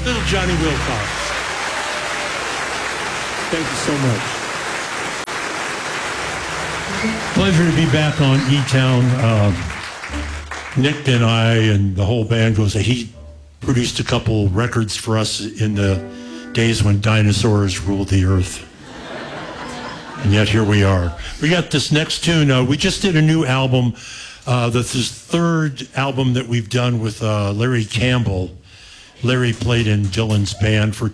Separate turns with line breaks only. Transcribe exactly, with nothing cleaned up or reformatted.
Little Johnny Wilcox. Thank you so much. Pleasure to be back on E-Town. Um, Nick and I and the whole band goes, he produced a couple records for us in the days when dinosaurs ruled the earth. And yet here we are. We got this next tune. Uh, we just did a new album. Uh, this is third album that we've done with uh, Larry Campbell. Larry played in Dylan's band for